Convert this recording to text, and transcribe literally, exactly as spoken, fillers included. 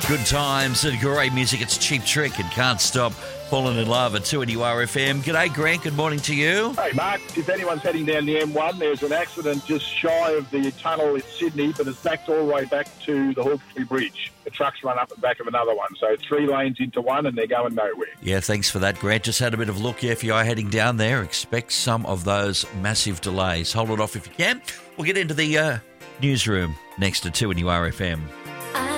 Good times and great music. It's Cheap Trick and Can't Stop Falling in Love at two N U R F M. G'day, Grant. Good morning to you. Hey, Mark. If anyone's heading down the M one, there's an accident just shy of the tunnel in Sydney, but it's backed all the way back to the Hawkesbury Bridge. The truck's run up the back of another one. So three lanes into one and they're going nowhere. Yeah, thanks for that, Grant. Just had a bit of a look. Yeah, if you are heading down there, expect some of those massive delays. Hold it off if you can. We'll get into the uh, newsroom next to two N U R F M.